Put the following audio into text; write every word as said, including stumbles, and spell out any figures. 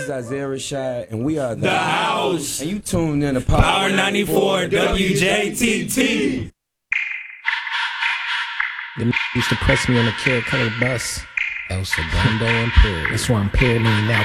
is Isaiah Rashad, and we are The House. And you tuned in to Power ninety-four W J T T. Them used to press me on the carrot colored bus. El Segundo Imperial. That's why I'm paranoid now.